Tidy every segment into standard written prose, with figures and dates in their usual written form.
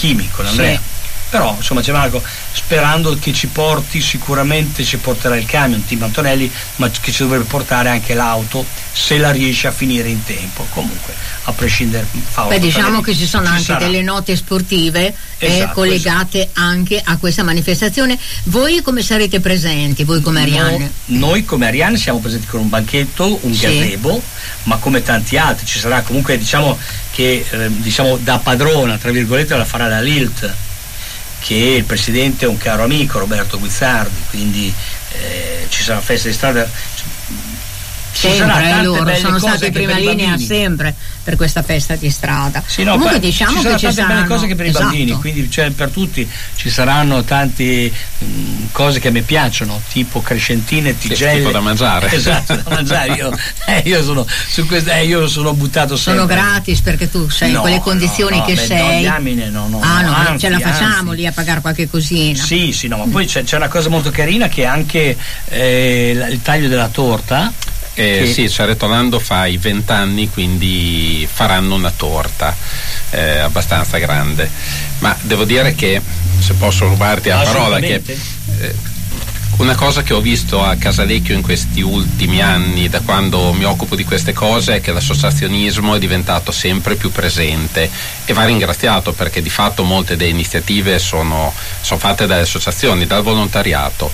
chimico, Andrea. Sì. Però insomma Gianmarco, sperando che ci porti, sicuramente ci porterà il camion Team Antonelli, ma che ci dovrebbe portare anche l'auto se la riesce a finire in tempo. Comunque, a prescindere, diciamo che ci sono anche delle note sportive collegate anche a questa manifestazione. Voi come sarete presenti? Voi come Ariane? Noi come Ariane siamo presenti con un banchetto, un gazebo, ma come tanti altri ci sarà comunque, diciamo che da padrona, tra virgolette, la farà la Lilt, che il presidente è un caro amico, Roberto Guizzardi, quindi ci sarà festa di strada, sempre loro sono stati in prima linea sempre per questa festa di strada. Comunque diciamo che ci saranno belle cose che per i bambini, quindi per tutti ci saranno tante cose che a me piacciono, tipo crescentine, tigelle, tipo da mangiare. Esatto, da mangiare. Io sono su questo, io sono buttato sempre. Sono gratis perché tu sei in quelle condizioni che sei. Diamine, anzi, ce la facciamo lì a pagare qualche cosina. Sì, no, ma poi c'è una cosa molto carina che è anche il taglio della torta. Sì, Ceretolando fa i 20 anni, quindi faranno una torta abbastanza grande, ma devo dire che, se posso rubarti la parola, che una cosa che ho visto a Casalecchio in questi ultimi anni, da quando mi occupo di queste cose, è che l'associazionismo è diventato sempre più presente e va ringraziato, perché di fatto molte delle iniziative sono fatte dalle associazioni, dal volontariato.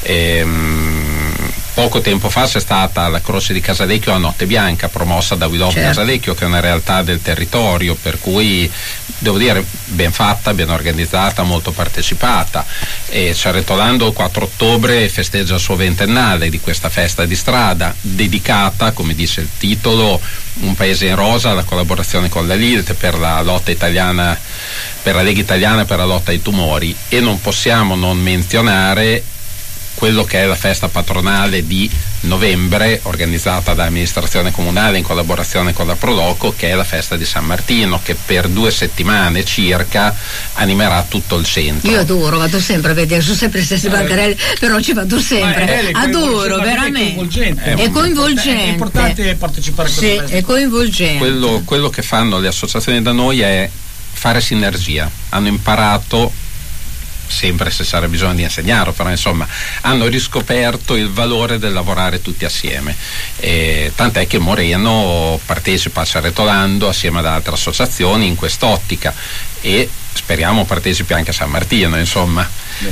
Poco tempo fa c'è stata la Croce di Casalecchio a Notte Bianca, promossa da We Love Casalecchio, che è una realtà del territorio, per cui devo dire ben fatta, ben organizzata, molto partecipata. E Ceretolando il 4 ottobre festeggia il suo 20ennale di questa festa di strada, dedicata, come dice il titolo, Un paese in rosa, alla collaborazione con la Lilt per la lotta italiana, per la Lega Italiana per la lotta ai tumori. E non possiamo non menzionare quello che è la festa patronale di novembre, organizzata dall'amministrazione comunale in collaborazione con la Prodoco, che è la festa di San Martino, che per 2 settimane circa animerà tutto il centro. Io adoro, vado sempre a vedere, sono sempre le stesse bancarelle, però ci vado sempre, adoro, veramente, è coinvolgente, è importante partecipare a questa festa. È coinvolgente. Quello che fanno le associazioni da noi è fare sinergia. Hanno imparato, sempre se sarà bisogno di insegnarlo, però insomma hanno riscoperto il valore del lavorare tutti assieme, tant'è che Moreno partecipa a Ceretolando assieme ad altre associazioni in quest'ottica, e speriamo partecipi anche a San Martino, insomma.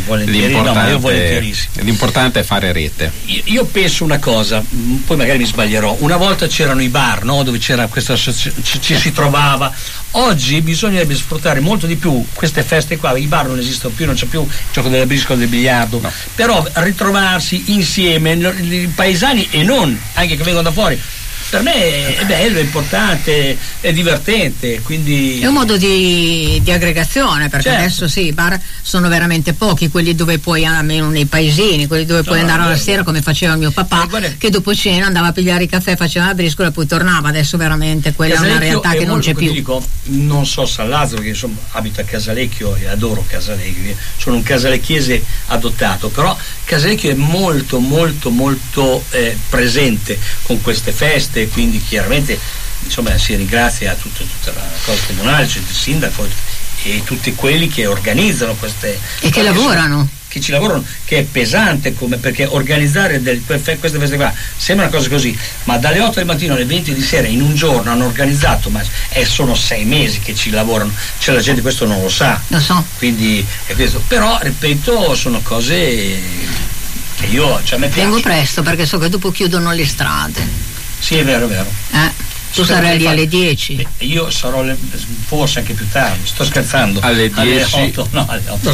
L'importante è fare rete. Io penso una cosa, poi magari mi sbaglierò, una volta c'erano i bar, no? Dove c'era questa ci si trovava. Oggi bisognerebbe sfruttare molto di più queste feste qua, i bar non esistono più, non c'è più il gioco della briscola, del biliardo, no. Però ritrovarsi insieme i paesani e non, anche che vengono da fuori, per me è bello, è importante, è divertente, quindi è un modo di aggregazione, perché adesso sì, i bar sono veramente pochi, quelli dove puoi, almeno nei paesini, quelli dove puoi andare alla sera, come faceva mio papà, che dopo cena andava a pigliare il caffè, faceva la briscola e poi tornava. Adesso veramente quella è una realtà che non c'è più. Dico, non so San Lazzaro, perché insomma abito a Casalecchio e adoro Casalecchio, sono un casalecchiese adottato, però Casalecchio è molto molto molto presente con queste feste, quindi chiaramente insomma si ringrazia a tutta la cosa comunale, c'è il sindaco e tutti quelli che organizzano queste e che lavorano, che ci lavorano, che è pesante, perché organizzare queste feste qua sembra una cosa così, ma dalle 8 del mattino alle 20 di sera in un giorno hanno organizzato, ma sono 6 mesi che ci lavorano, la gente questo non lo sa, quindi è questo. Però ripeto, sono cose che io a me vengo presto, perché so che dopo chiudono le strade. Sì, è vero. Tu sarai lì alle 10? Io sarò forse anche più tardi, sto scherzando. Alle 10? Alle 8, no, alle 8.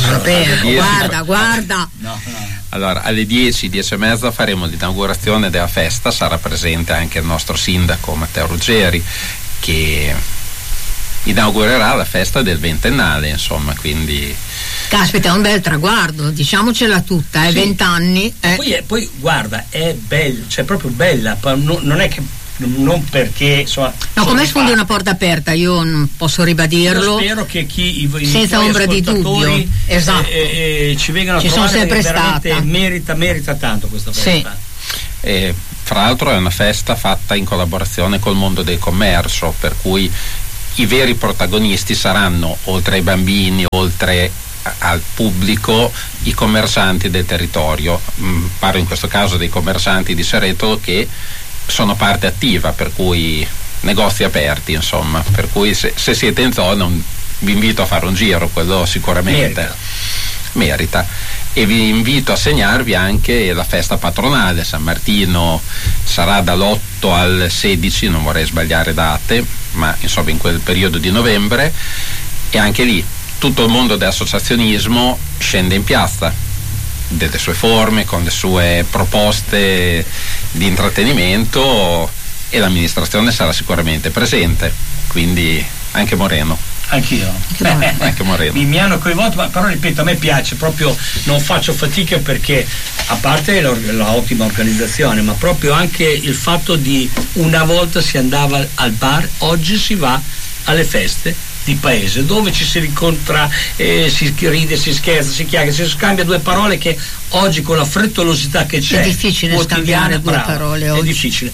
Guarda. No. Allora, alle 10:30 faremo l'inaugurazione della festa, sarà presente anche il nostro sindaco Matteo Ruggeri, che inaugurerà la festa del 20ennale, insomma, quindi... Caspita, è un bel traguardo, diciamocela tutta, 20 anni. Poi guarda, è bella, cioè proprio bella, non è che non perché insomma. No, come sfondi una porta aperta, io non posso ribadirlo. Io spero che senza ombra di dubbio, esatto, ci vengano a ci trovare, sono sempre stata. Merita tanto questa festa. Sì. Fra l'altro è una festa fatta in collaborazione col mondo del commercio, per cui i veri protagonisti saranno, oltre ai bambini, oltre al pubblico, i commercianti del territorio. Parlo in questo caso dei commercianti di Ceretolo, che sono parte attiva, per cui negozi aperti, insomma, per cui se siete in zona vi invito a fare un giro, quello sicuramente merita. E vi invito a segnarvi anche la festa patronale. San Martino sarà dall'8 al 16, non vorrei sbagliare date, ma insomma in quel periodo di novembre, e anche lì tutto il mondo dell'associazionismo scende in piazza, delle sue forme, con le sue proposte di intrattenimento, e l'amministrazione sarà sicuramente presente, quindi anche Moreno. Anch'io. Anche Moreno. Mi hanno coinvolto, ma però ripeto, a me piace proprio, non faccio fatica, perché a parte l'ottima organizzazione, ma proprio anche il fatto di una volta si andava al bar, oggi si va alle feste di paese, dove ci si rincontra, si ride, si scherza, si chiacchiera, si scambia due parole, che oggi con la frettolosità che c'è è difficile scambiare due parole oggi. È difficile.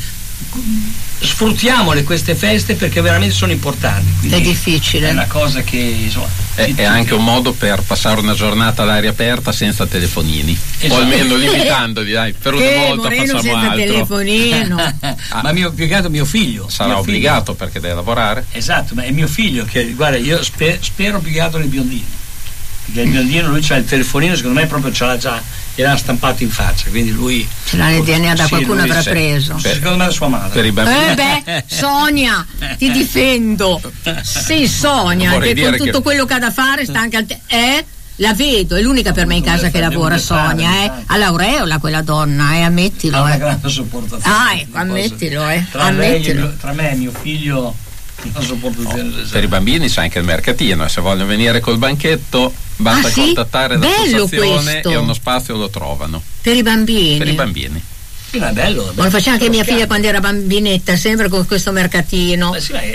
Sfruttiamole queste feste, perché veramente sono importanti. È difficile. È una cosa che insomma, è anche un modo per passare una giornata all'aria aperta senza telefonini, o almeno limitandoli, dai, per una volta Moreno facciamo senza altro. Telefonino. Ma mio figlio sarà obbligato, perché deve lavorare. Esatto, ma è mio figlio che, guarda, io spero obbligato nel biondino, perché il biondino, lui c'ha il telefonino, secondo me proprio ce l'ha già, gliel'ha stampato in faccia, quindi lui ce l'ha nel DNA, da qualcuno avrà preso. Secondo me da sua madre. Per i bambini. Sonia, ti difendo. Sì, Sonia, che con tutto quello che ha da fare sta anche al la vedo, è l'unica per me in casa che lavora, Sonia, all'aureola quella donna, ammettilo. Ha una grande sopportazione. Ecco, ammettilo, Tra me e mio figlio, una sopportazione. Per i bambini c'è anche il mercatino, se vogliono venire col banchetto basta contattare l'associazione e uno spazio lo trovano. Per i bambini? Per i bambini. Sì, ma è bello. Ma lo faceva anche mia figlia quando era bambinetta, sempre con questo mercatino. Ma sì, ma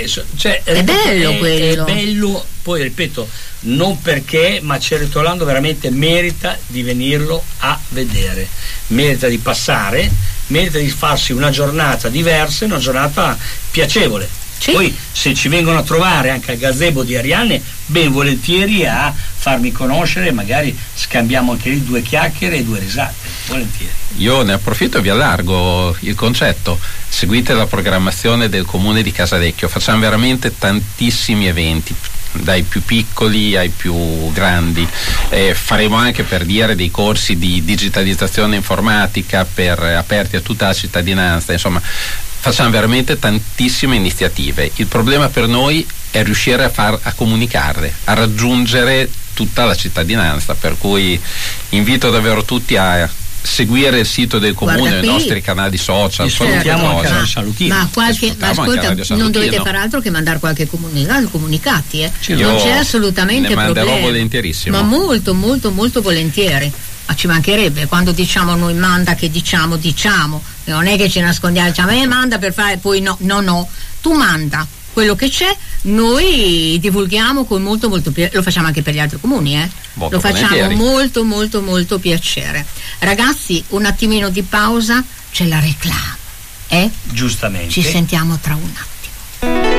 è bello quello. È bello, poi ripeto, non perché, ma Ceretolano veramente merita di venirlo a vedere, merita di passare, merita di farsi una giornata diversa, una giornata piacevole. Sì. Poi se ci vengono a trovare anche al gazebo di Ariane, ben volentieri a farmi conoscere, magari scambiamo anche lì due chiacchiere e due risate, volentieri. Io ne approfitto e vi allargo il concetto: seguite la programmazione del comune di Casalecchio, facciamo veramente tantissimi eventi, dai più piccoli ai più grandi, faremo anche, per dire, dei corsi di digitalizzazione informatica aperti a tutta la cittadinanza, insomma facciamo veramente tantissime iniziative. Il problema per noi è riuscire a comunicarle, a raggiungere tutta la cittadinanza, per cui invito davvero tutti a seguire il sito del comune, i nostri canali social. Salutiamo anche il Salutino. Ma ascolta, non dovete fare altro che mandare qualche comunicati, non c'è assolutamente ne manderò problema. Volentierissimo. Ma molto molto molto volentieri. Ma ci mancherebbe, quando diciamo noi manda, che diciamo, non è che ci nascondiamo, diciamo manda per fare, poi no, tu manda quello che c'è, noi divulghiamo con molto molto piacere, lo facciamo anche per gli altri comuni, lo facciamo molto molto molto piacere. Ragazzi, un attimino di pausa, c'è la reclama, Giustamente. Ci sentiamo tra un attimo.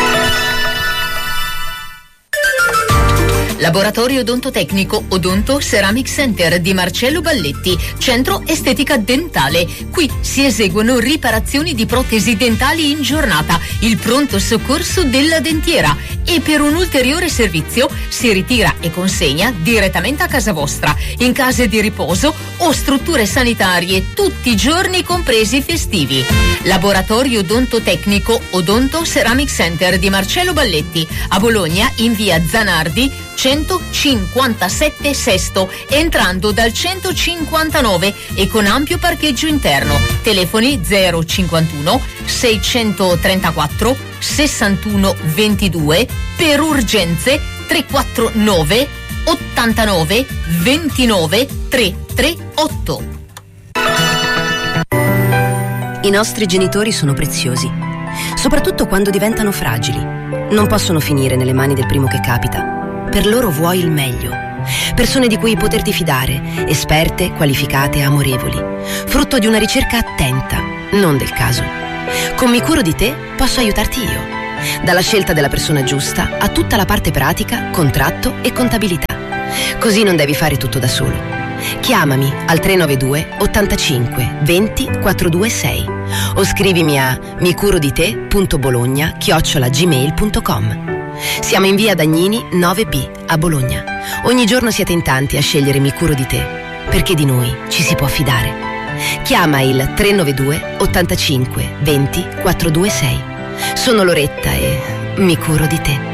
Laboratorio odontotecnico Odonto Ceramic Center di Marcello Balletti, centro estetica dentale. Qui si eseguono riparazioni di protesi dentali in giornata, il pronto soccorso della dentiera, e per un ulteriore servizio si ritira e consegna direttamente a casa vostra, in case di riposo o strutture sanitarie, tutti i giorni compresi festivi. Laboratorio odontotecnico Odonto Ceramic Center di Marcello Balletti, a Bologna in via Zanardi 157 Sesto, entrando dal 159 e con ampio parcheggio interno. Telefoni 051 634 61 22, per urgenze 349 89 29 338. I nostri genitori sono preziosi, soprattutto quando diventano fragili. Non possono finire nelle mani del primo che capita. Per loro vuoi il meglio. Persone di cui poterti fidare, esperte, qualificate, amorevoli. Frutto di una ricerca attenta, non del caso. Con Mi Curo di Te posso aiutarti io. Dalla scelta della persona giusta a tutta la parte pratica, contratto e contabilità. Così non devi fare tutto da solo. Chiamami al 392 85 20 426 o scrivimi a micurodite.bologna@gmail.com. Siamo in via Dagnini 9B a Bologna. Ogni giorno siete in tanti a scegliere Mi Curo di Te, perché di noi ci si può fidare. Chiama il 392 85 20 426. Sono Loretta e mi curo di te.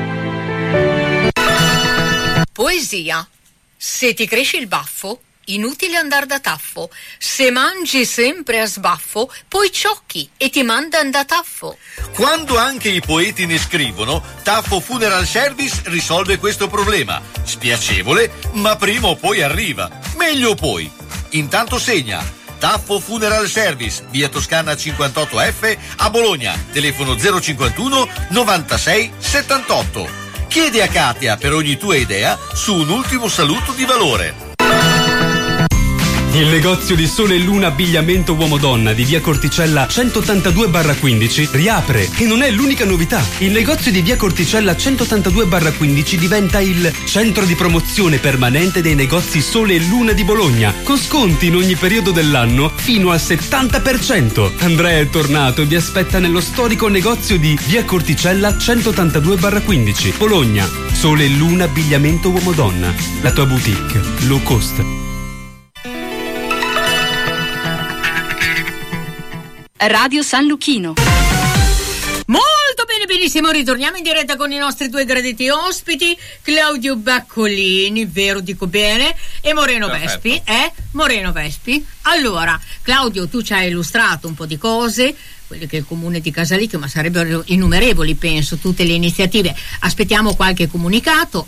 Poesia. Se ti cresce il baffo, inutile andar da taffo. Se mangi sempre a sbaffo, poi ciocchi e ti mandan da taffo. Quando anche i poeti ne scrivono, Taffo Funeral Service risolve questo problema. Spiacevole, ma prima o poi arriva. Meglio poi. Intanto segna: Taffo Funeral Service, via Toscana 58F a Bologna, telefono 051 96 78. Chiedi a Katia per ogni tua idea su un ultimo saluto di valore. Il negozio di Sole e Luna Abbigliamento Uomo-Donna di via Corticella 182/15 riapre e non è l'unica novità. Il negozio di via Corticella 182/15 diventa il centro di promozione permanente dei negozi Sole e Luna di Bologna, con sconti in ogni periodo dell'anno fino al 70%. Andrea è tornato e vi aspetta nello storico negozio di via Corticella 182/15 Bologna. Sole e Luna Abbigliamento Uomo-Donna, la tua boutique low cost. Radio San Luchino. Molto bene, benissimo, ritorniamo in diretta con i nostri due graditi ospiti, Claudio Baccolini, vero dico bene, e Moreno Vespi. Moreno Vespi. Allora, Claudio, tu ci hai illustrato un po' di cose, quelle che il comune di Casalecchio, ma sarebbero innumerevoli, penso, tutte le iniziative. Aspettiamo qualche comunicato,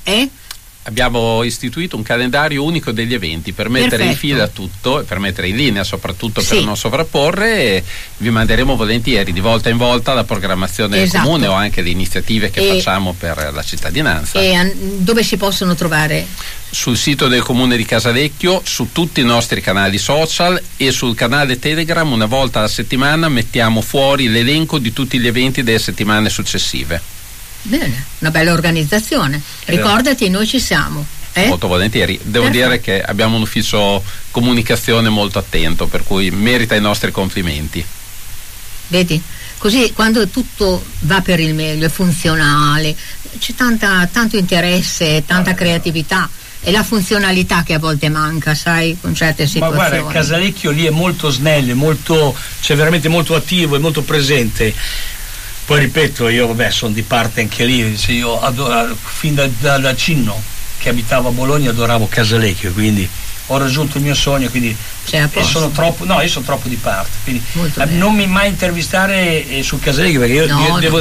Abbiamo istituito un calendario unico degli eventi per mettere in fila tutto e per mettere in linea, soprattutto per non sovrapporre, e vi manderemo volentieri di volta in volta la programmazione del comune o anche le iniziative che facciamo per la cittadinanza. E dove si possono trovare? Sul sito del comune di Casalecchio, su tutti i nostri canali social e sul canale Telegram. Una volta alla settimana mettiamo fuori l'elenco di tutti gli eventi delle settimane successive. Bene, una bella organizzazione. Ricordati, noi ci siamo. Molto volentieri. Devo dire che abbiamo un ufficio comunicazione molto attento, per cui merita i nostri complimenti. Vedi? Così quando tutto va per il meglio, è funzionale, c'è tanto interesse, tanta creatività. È la funzionalità che a volte manca, sai, con certe situazioni. Ma guarda, Casalecchio lì è molto snello, cioè veramente molto attivo e molto presente. Poi ripeto, io sono di parte anche lì, io fin da Cinno che abitavo a Bologna adoravo Casalecchio, quindi ho raggiunto il mio sogno, quindi io sono troppo di parte, quindi non mi mai intervistare su Casalecchio, perché io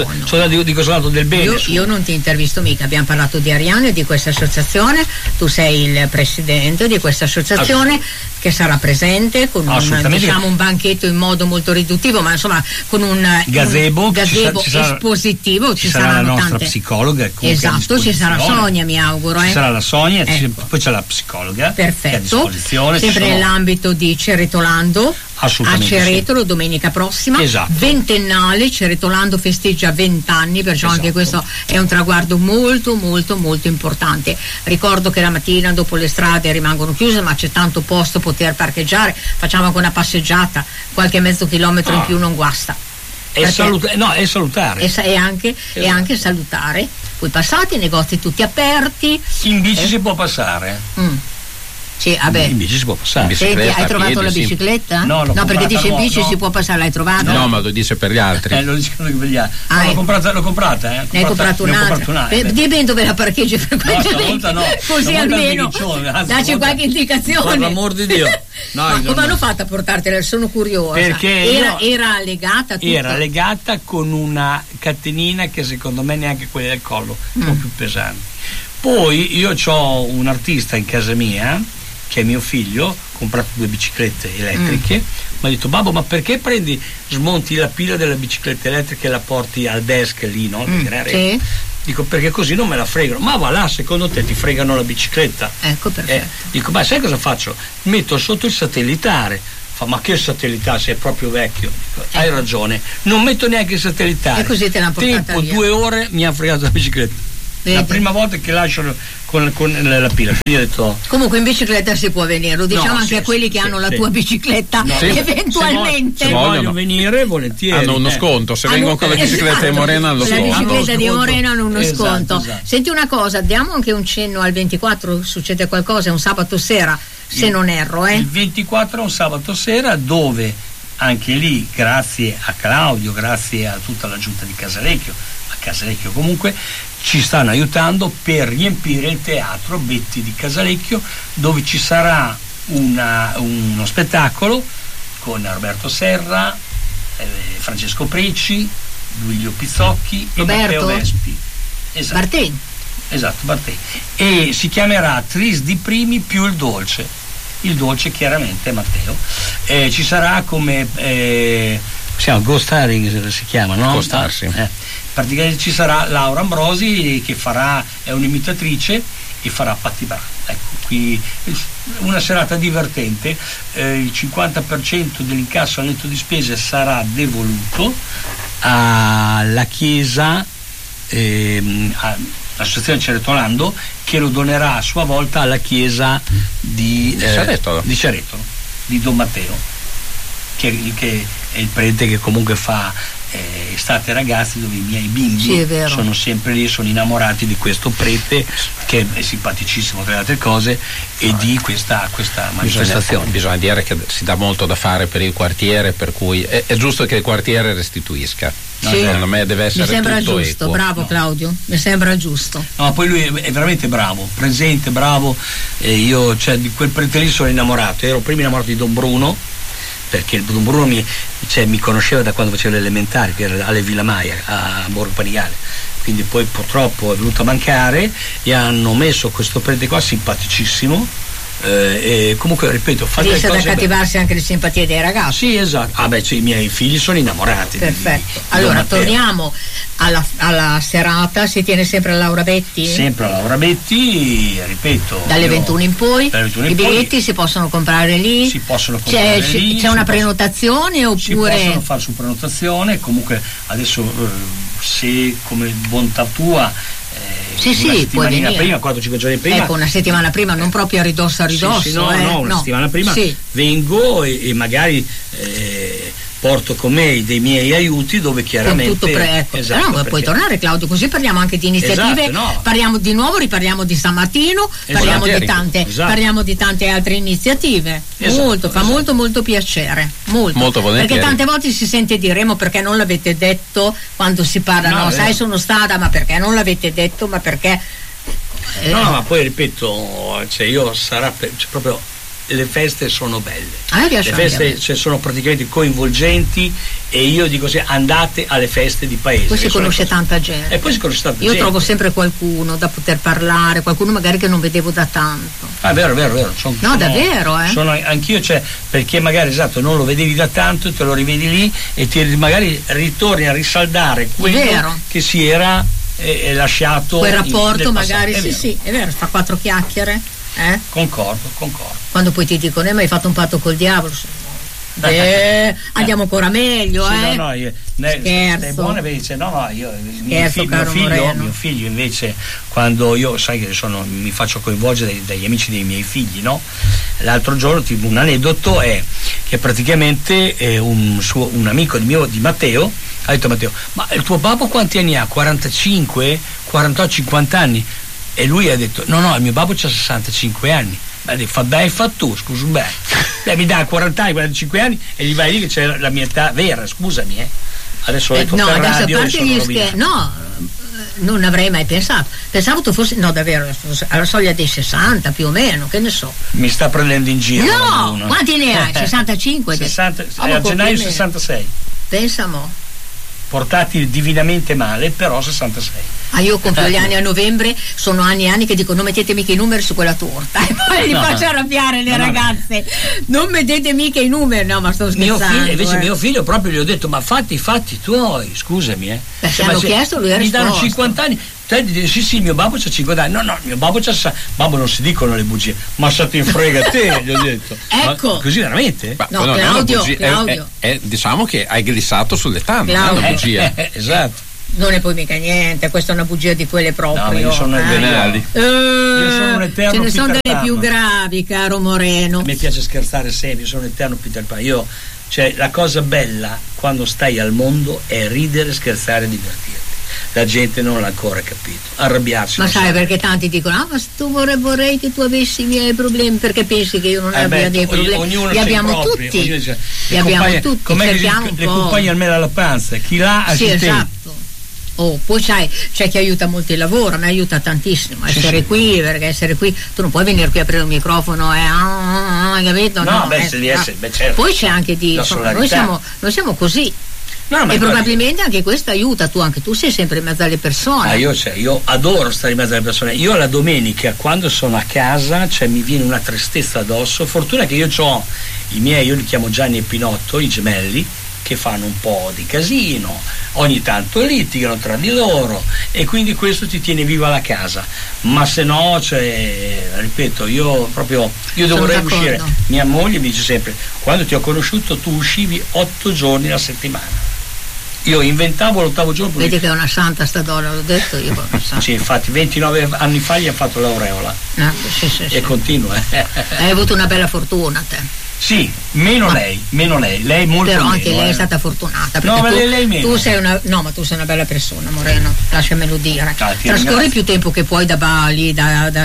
dico soltanto del bene. Io non ti intervisto mica, abbiamo parlato di Ariano e di questa associazione, tu sei il presidente di questa associazione che sarà presente con un banchetto in modo molto riduttivo, ma insomma con un gazebo espositivo. Ci sarà la nostra psicologa, esatto, ci sarà Sonia, mi auguro. Ci sarà la Sonia, poi c'è la psicologa. Perfetto, sempre nell'ambito di Ceretolando a Ceretolo, domenica prossima, ventennale. Ceretolando festeggia 20 anni, perciò anche questo è un traguardo molto molto molto importante. Ricordo che la mattina dopo le strade rimangono chiuse, ma c'è tanto posto poter parcheggiare, facciamo anche una passeggiata, qualche mezzo chilometro in più non guasta. È salutare. È anche salutare. Poi passate, i negozi tutti aperti. In bici si può passare. Sì, vabbè. In bici si può passare. Hai trovato la bicicletta? No, perché dice in bici si può passare, l'hai trovata? No, ma lo dice per gli altri. Lo dice per gli altri. L'ho comprata. Ne hai comprato un'altra. Di ben dove la parcheggi frequentemente. No. Così almeno dacci qualche indicazione. Per l'amor di Dio. Ma come hanno fatto a portartela? Sono curiosa. Perché era legata tutto. Era legata con una catenina che secondo me neanche quelle del collo sono più pesanti. Poi io ho un artista in casa mia, che è mio figlio, ho comprato 2 biciclette elettriche, mi ha detto: babbo, ma perché smonti la pila della bicicletta elettrica e la porti al desk lì, no? Sì. Dico, perché così non me la fregano. Ma va là, secondo te ti fregano la bicicletta? Ecco, perfetto. Dico, ma sai cosa faccio? Metto sotto il satellitare, Fa, ma che satellitare, sei proprio vecchio. Dico, hai ragione, non metto neanche il satellitare. E così te l'hanno portata tempo via. 2 ore mi ha fregato la bicicletta. Vedi? La prima volta che lascio con la pila. Io ho detto, comunque in bicicletta si può venire, lo diciamo anche a quelli che hanno la tua bicicletta, eventualmente. Se vogliono venire, volentieri. Hanno uno sconto, se vengono con la bicicletta di Morena hanno lo sconto. La bicicletta di Morena hanno uno sconto. Esatto. Senti una cosa, diamo anche un cenno al 24, succede qualcosa, è un sabato sera, se non erro. Il 24 è un sabato sera dove anche lì, grazie a Claudio, grazie a tutta la giunta di Casalecchio, a Casalecchio comunque, ci stanno aiutando per riempire il teatro Betti di Casalecchio, dove ci sarà uno spettacolo con Roberto Serra, Francesco Precci, Duilio Pizzocchi e Matteo Vespi. Esatto. Bartei. Esatto, Bartei. E si chiamerà Tris di Primi più il dolce. Il dolce chiaramente è Matteo. Ci sarà come Ghost Starring si chiama, no? Ghost Star, sì. Praticamente ci sarà Laura Ambrosi che è un'imitatrice e farà Patti Bravo. Ecco, qui una serata divertente. Il 50% dell'incasso al netto di spese sarà devoluto alla chiesa, all'associazione Ceretolando, che lo donerà a sua volta alla chiesa di Ceretolo, di Don Matteo, che è il prete che comunque fa Estate Ragazzi, dove i miei bimbi sono sempre lì, sono innamorati di questo prete che è simpaticissimo tra le altre cose e di questa manifestazione. Bisogna dire che si dà molto da fare per il quartiere, per cui è giusto che il quartiere restituisca. Secondo me deve essere tutto mi sembra giusto, equo. Bravo Claudio, mi sembra giusto. No, ma poi lui è veramente bravo, presente, bravo, io di quel prete lì sono innamorato, ero prima innamorato di Don Bruno, perché il Don Bruno mi conosceva da quando facevo le elementari, che era alle Villa Maia a Borgo Panigale, quindi poi purtroppo è venuto a mancare e hanno messo questo prete qua simpaticissimo, e comunque ripeto, riesce ad accattivarsi anche le simpatie dei ragazzi. Sì, esatto. I miei figli sono innamorati. Perfetto. Allora torniamo alla serata, si tiene sempre a Laura Betti? Sempre a Laura Betti, ripeto. Dalle 21 in poi. I biglietti si possono comprare lì? Si possono comprare lì. C'è una prenotazione oppure? Si possono fare su prenotazione, comunque adesso se come bontà tua sì, puoi venire prima, 4-5 giorni prima. Ecco, una settimana prima, non proprio a ridosso. Una settimana prima vengo e magari porto con me dei miei aiuti dove chiaramente con tutto esatto, puoi tornare Claudio, così parliamo anche di iniziative, parliamo di nuovo, riparliamo di San Martino, parliamo di tante altre iniziative. Fa molto piacere, molto volentieri, perché tante volte si sente dire ma perché non l'avete detto quando si parla, sai sono stata, ma perché non l'avete detto, ma perché ma poi ripeto, io proprio le feste sono belle, le feste sono praticamente coinvolgenti e io dico andate alle feste di paese, poi si conosce tanta gente, io trovo sempre qualcuno da poter parlare, qualcuno magari che non vedevo da tanto. Vero davvero anch'io, perché magari non lo vedevi da tanto e te lo rivedi lì e magari ritorni a risaldare quello che si era lasciato quel rapporto, magari è vero, fa 4 chiacchiere. Concordo. Quando poi ti dicono ma hai fatto un patto col diavolo, andiamo ancora meglio, scherzo. Buona, invece mio figlio invece, quando io sai che mi faccio coinvolgere dagli amici dei miei figli, no? L'altro giorno un aneddoto è che praticamente un amico di Matteo ha detto: Matteo, ma il tuo babbo quanti anni ha? 45, 48, 50 anni? E lui ha detto: no, il mio babbo c'ha 65 anni. Fa tu, scusa, mi dà 40 anni, 45 anni e gli vai lì che c'è la mia età vera, scusami, adesso ho detto per radio, a parte non avrei mai pensato, pensavo tu fossi davvero alla soglia dei 60 più o meno, che ne so. Mi sta prendendo in giro. No, quanti ne hai? 65? 60, a gennaio 66. Pensa mo'. Portati divinamente male, però 66. Io compio gli anni a novembre, sono anni e anni che dico non mettete mica i numeri su quella torta e poi li faccio arrabbiare le ragazze. Non mettete mica i numeri, ma sto scherzando. Mio figlio proprio gli ho detto: ma fatti i fatti tuoi, scusami. Perché hanno chiesto, lui ha risposto. Mi danno 50 anni, Te dici sì, mio babbo c'ha 50 anni. No, mio babbo c'ha. Babbo, non si dicono le bugie, ma se ti frega te, gli ho detto. Ecco. Ma così veramente? Ma no, Claudio. Diciamo che hai glissato sull'età, non è una bugia. Esatto. Non ne puoi mica niente, questa è una bugia di quelle proprio. No, io sono venali. Io sono un eterno. Ce ne sono Peter delle Pan. più gravi, caro Moreno. A me piace scherzare sempre, sono un eterno Peter Pan. Cioè, la cosa bella quando stai al mondo è ridere, scherzare e divertirti. La gente non l'ha ancora capito, arrabbiarsi. Ma sai perché tanti dicono ma tu vorrei che tu avessi i miei problemi, perché pensi che io non abbia dei problemi? Li abbiamo tutti, li abbiamo tutti. Com'è che le compagne al mele alla panza, chi l'ha sì, esatto. Poi c'è chi aiuta molto il lavoro, mi aiuta tantissimo essere qui, perché essere qui tu non puoi venire qui a aprire il microfono e capito? Certo. Poi c'è anche noi siamo così. No, e probabilmente anche questo aiuta, anche tu sei sempre in mezzo alle persone. Io adoro stare in mezzo alle persone. Io la domenica quando sono a casa mi viene una tristezza addosso. Fortuna che io ho i miei, io li chiamo Gianni e Pinotto, i gemelli, che fanno un po' di casino, ogni tanto litigano tra di loro e quindi questo ti tiene viva la casa. Ma se no, ripeto, io dovrei uscire. Mia moglie mi dice sempre: quando ti ho conosciuto tu uscivi 8 giorni alla settimana. Io inventavo l'8º giorno. Vedi che è una santa sta donna, l'ho detto io. Sì, infatti 29 anni fa gli ha fatto l'aureola. Sì. E continua. Hai avuto una bella fortuna te. Sì, meno lei, lei molto però meno. Anche lei è stata fortunata. No, ma lei meno. Tu sei ma tu sei una bella persona, Moreno, lasciamelo dire. Trascorri più tempo che puoi da Bauli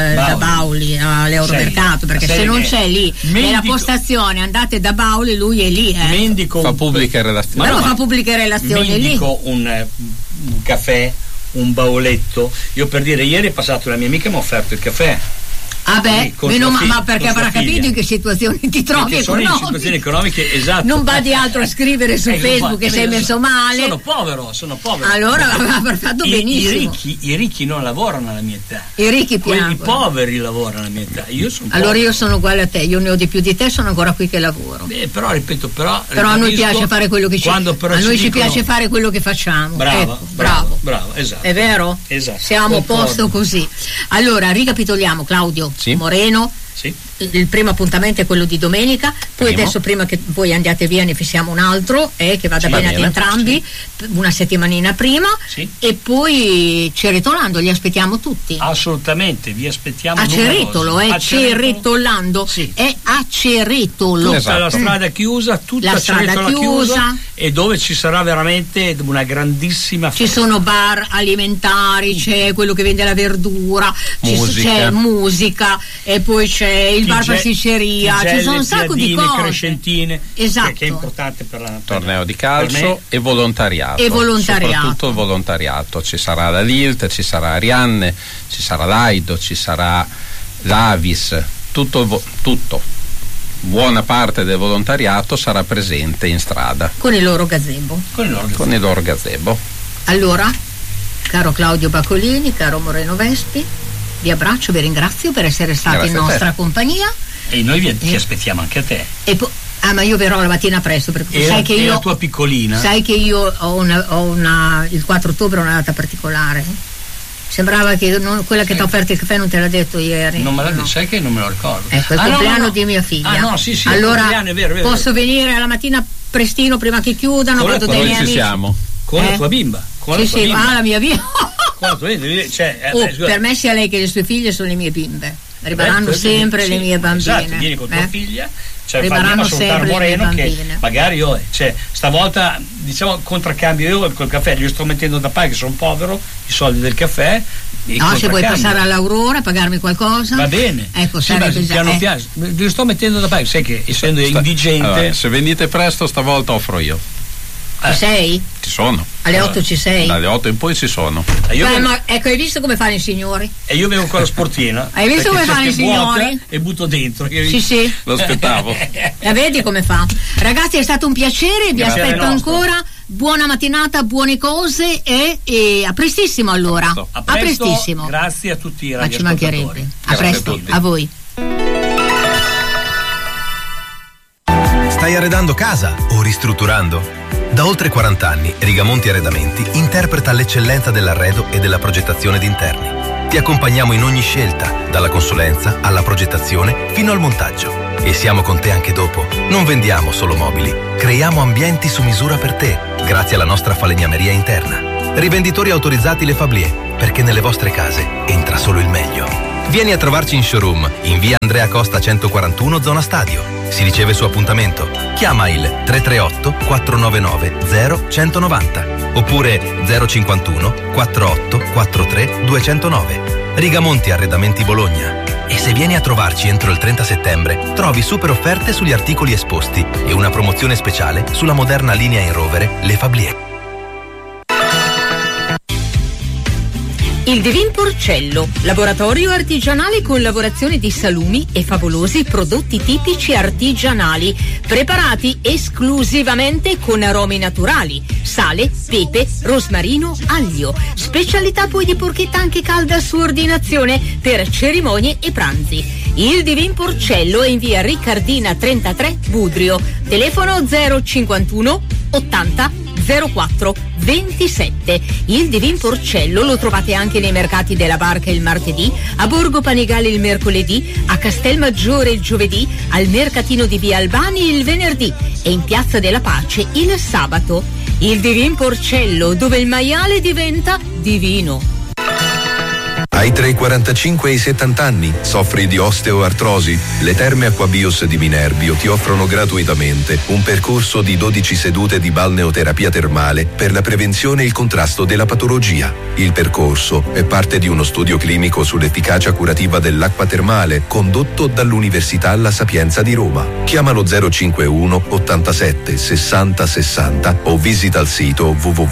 all'Euromercato, perché se non c'è lì nella postazione andate da Bauli, lui è lì. Fa pubbliche relazioni. Però fa pubbliche relazioni lì. Mendico un caffè, un bauletto. Io per dire, ieri è passato la mia amica e mi ha offerto il caffè. Ma perché avrà capito in che situazioni ti trovi economiche. Sono in situazioni economiche, esatto. Non vadi altro a scrivere su Facebook che sei messo male. Sono povero. Allora avrà fatto benissimo. I ricchi non lavorano alla mia età. I ricchi piangono. I poveri lavorano alla mia età. Io sono allora io sono uguale a te, io ne ho di più di te, sono ancora qui che lavoro. Però ripeto, però a noi piace fare quello che ci piace fare quello che facciamo. Bravo, esatto. È vero? Esatto. Siamo a posto così. Allora, ricapitoliamo, Claudio. Sì. Moreno. Sì. Il primo appuntamento è quello di domenica, poi adesso prima che voi andiate via ne fissiamo un altro che vada bene ad entrambi, una settimanina prima, e poi Ceretolando, li aspettiamo tutti. Assolutamente, vi aspettiamo. A Ceretolo, Ceretolando, sì. È a Ceretolo. Tutta la strada chiusa, tutta la strada chiusa, e dove ci sarà veramente una grandissima ci sono bar alimentari, c'è quello che vende la verdura, c'è musica, e poi c'è il bar pasticceria, ci sono un sacco di cose, crescentine, esatto, che è importante per la torneo di calcio e volontariato. Soprattutto volontariato. Ci sarà la Lilt, ci sarà Arianne, ci sarà l'Aido, ci sarà l'Avis, tutto. Buona parte del volontariato sarà presente in strada con il loro gazebo. Allora, caro Claudio Baccolini, caro Moreno Vespi, vi abbraccio, vi ringrazio per essere stati in nostra compagnia. E noi ti aspettiamo anche a te. Ma io verrò la mattina presto, perché sai che io, la tua piccolina. Sai che io ho il 4 ottobre una data particolare. Sembrava che quella che ti ha offerto il caffè non te l'ha detto ieri. Non me l'ha detto, sai che non me lo ricordo. Ecco, il compleanno di mia figlia. Sì, allora è vero. Posso venire alla mattina prestino prima che chiudano, vado dai miei amici. Siamo. Con la tua bimba. La mia bimba. Per me sia lei che le sue figlie sono le mie bimbe, rimarranno sempre le mie bambine. Esatto, vieni con tua figlia, rimarranno sempre Moreno, le mie bambine. Che magari stavolta contraccambio io col caffè, gli sto mettendo da parte che sono povero, i soldi del caffè. No, se vuoi passare all'Aurora, pagarmi qualcosa, va bene. Ecco, li sto mettendo da parte, sai che essendo indigente. Allora, se venite presto stavolta offro io. Ci sei? Ci sono. Alle 8 ci sei? Dalle 8 in poi ci sono. Ma ecco, hai visto come fanno i signori? E io vengo con la sportina. Hai visto come fanno i signori? E butto dentro. Sì. Lo aspettavo. Vedi come fa? Ragazzi, è stato un piacere, vi aspetto ancora. Buona mattinata, buone cose e a prestissimo allora. A prestissimo. Grazie a tutti i radioascoltatori. Ma ci mancherebbe. A presto, a voi. Stai Stai arredando casa o ristrutturando? Da oltre 40 anni Rigamonti Arredamenti interpreta l'eccellenza dell'arredo e della progettazione d'interni. Ti accompagniamo in ogni scelta, dalla consulenza alla progettazione fino al montaggio. E siamo con te anche dopo. Non vendiamo solo mobili, creiamo ambienti su misura per te, grazie alla nostra falegnameria interna. Rivenditori autorizzati Le Fablier, perché nelle vostre case entra solo il meglio. Vieni a trovarci in showroom, in via Andrea Costa 141, zona Stadio. Si riceve su appuntamento. Chiama il 338 499 0190 oppure 051 48 43 209. Rigamonti Arredamenti Bologna. E se vieni a trovarci entro il 30 settembre, trovi super offerte sugli articoli esposti e una promozione speciale sulla moderna linea in rovere Le Fablier. Il Divin Porcello, laboratorio artigianale con lavorazione di salumi e favolosi prodotti tipici artigianali, preparati esclusivamente con aromi naturali, sale, pepe, rosmarino, aglio. Specialità poi di porchetta anche calda su ordinazione per cerimonie e pranzi. Il Divin Porcello è in via Riccardina 33, Budrio. Telefono 051 80 04 27. Il Divin Porcello lo trovate anche nei mercati della Barca il martedì, a Borgo Panigale il mercoledì, a Castelmaggiore il giovedì, al mercatino di via Albani il venerdì e in Piazza della Pace il sabato. Il Divin Porcello, dove il maiale diventa divino. Hai tra i 45 e i 70 anni? Soffri di osteoartrosi? Le Terme Acquabios di Minerbio ti offrono gratuitamente un percorso di 12 sedute di balneoterapia termale per la prevenzione e il contrasto della patologia. Il percorso è parte di uno studio clinico sull'efficacia curativa dell'acqua termale condotto dall'Università La Sapienza di Roma. Chiamalo 051 87 60 60 o visita il sito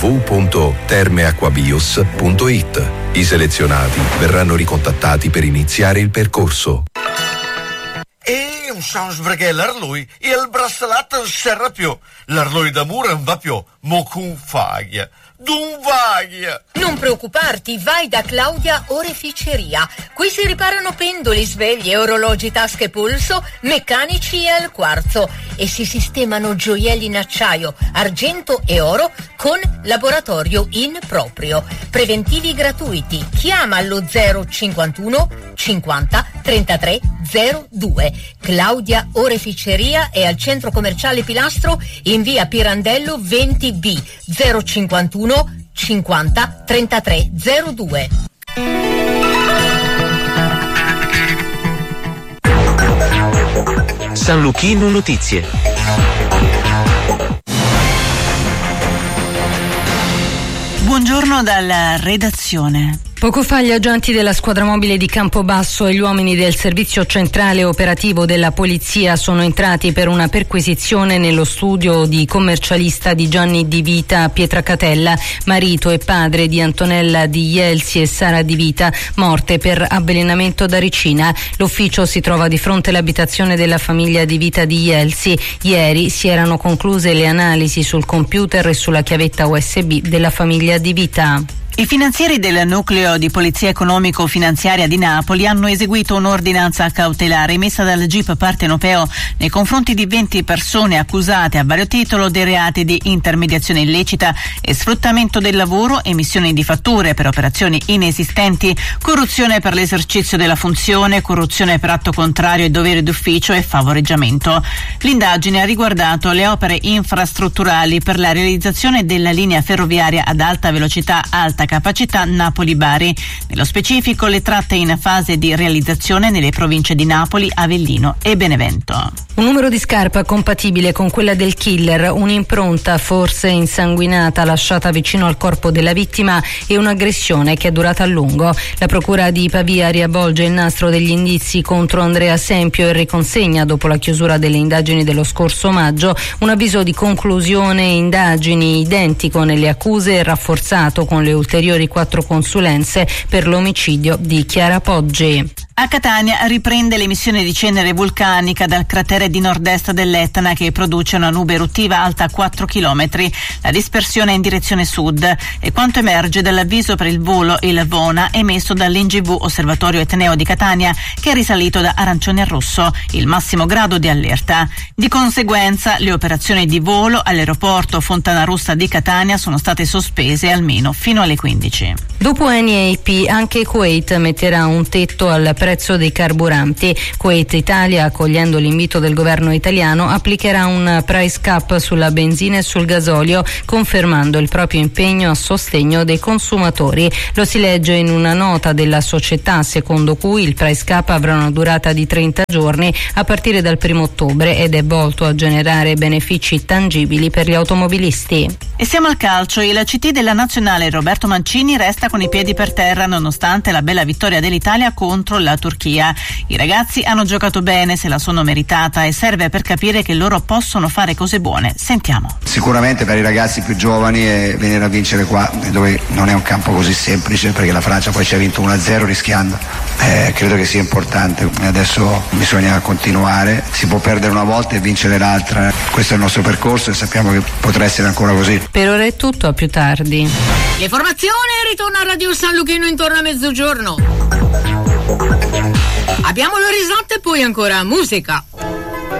www.termeacquabios.it. I selezionati verranno ricontattati per iniziare il percorso. E non so perché l'arlui e il braccialetto non serve più. L'arlui d'amore non va più, mo con faglia. Dunvaglia! Non preoccuparti, vai da Claudia Oreficeria. Qui si riparano pendoli, sveglie, orologi, tasche, polso, meccanici e al quarzo e si sistemano gioielli in acciaio, argento e oro con laboratorio in proprio. Preventivi gratuiti. Chiama allo 051 50 33 02. Claudia Oreficeria è al centro commerciale Pilastro in via Pirandello 20B 051 50 33 02. San Luchino Notizie. Buongiorno dalla redazione. Poco fa gli agenti della squadra mobile di Campobasso e gli uomini del servizio centrale operativo della polizia sono entrati per una perquisizione nello studio di commercialista di Gianni Di Vita a Pietracatella, marito e padre di Antonella Di Jelsi e Sara Di Vita, morte per avvelenamento da ricina. L'ufficio si trova di fronte all'abitazione della famiglia Di Vita di Jelsi. Ieri si erano concluse le analisi sul computer e sulla chiavetta USB della famiglia Di Vita. I finanzieri del nucleo di polizia economico-finanziaria di Napoli hanno eseguito un'ordinanza cautelare emessa dal GIP partenopeo nei confronti di 20 persone accusate a vario titolo dei reati di intermediazione illecita e sfruttamento del lavoro, emissione di fatture per operazioni inesistenti, corruzione per l'esercizio della funzione, corruzione per atto contrario ai doveri d'ufficio e favoreggiamento. L'indagine ha riguardato le opere infrastrutturali per la realizzazione della linea ferroviaria ad alta velocità, alta capacità Napoli-Bari. Nello specifico le tratte in fase di realizzazione nelle province di Napoli, Avellino e Benevento. Un numero di scarpa compatibile con quella del killer, un'impronta forse insanguinata lasciata vicino al corpo della vittima e un'aggressione che è durata a lungo. La procura di Pavia riavvolge il nastro degli indizi contro Andrea Sempio e riconsegna, dopo la chiusura delle indagini dello scorso maggio, un avviso di conclusione indagini identico nelle accuse e rafforzato con le ulteriori 4 consulenze per l'omicidio di Chiara Poggi. A Catania riprende l'emissione di cenere vulcanica dal cratere di nord-est dell'Etna che produce una nube eruttiva alta 4 km. La dispersione è in direzione sud e quanto emerge dall'avviso per il volo il Vona emesso dall'NGV Osservatorio Etneo di Catania, che è risalito da arancione a rosso, il massimo grado di allerta. Di conseguenza le operazioni di volo all'aeroporto Fontanarossa di Catania sono state sospese almeno fino alle 15. Dopo Eni e EP anche Kuwait metterà un tetto al prezzo dei carburanti. Kuwait Italia, accogliendo l'invito del governo italiano, applicherà un price cap sulla benzina e sul gasolio, confermando il proprio impegno a sostegno dei consumatori. Lo si legge in una nota della società, secondo cui il price cap avrà una durata di 30 giorni a partire dal 1 ottobre ed è volto a generare benefici tangibili per gli automobilisti. E siamo al calcio. Il CT della nazionale Roberto Mancini resta con i piedi per terra nonostante la bella vittoria dell'Italia contro la Turchia. I ragazzi hanno giocato bene, se la sono meritata e serve per capire che loro possono fare cose buone. Sentiamo. Sicuramente per i ragazzi più giovani venire a vincere qua, dove non è un campo così semplice, perché la Francia poi ci ha vinto 1-0 rischiando, credo che sia importante. Adesso bisogna continuare, si può perdere una volta e vincere l'altra, questo è il nostro percorso e sappiamo che potrà essere ancora così. Per ora è tutto, a più tardi. Le formazioni ritorna a Radio San Luchino intorno a mezzogiorno. Abbiamo l'orizzonte e poi ancora musica.